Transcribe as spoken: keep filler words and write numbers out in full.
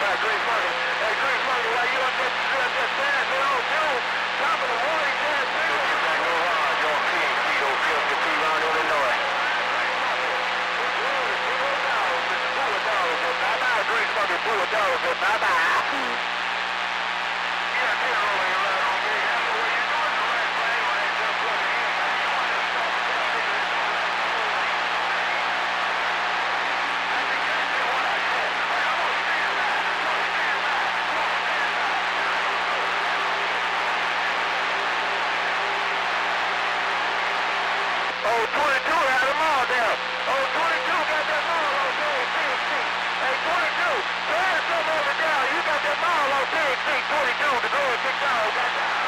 back, Green Money. Hey, Green Money, why you up there? You up there standing there on two? Top of the water, you can't see it. You're back over on John King, Tito, Phil, Cleveland, Illinois. Bye-bye, Green Money, pull a dollar, bye-bye. Oh, twenty-two had them all down. Oh, twenty-two got that ball on T X T. Hey, twenty-two, pass them over down. You got that ball on T X T. twenty-two, the going six out. Got that.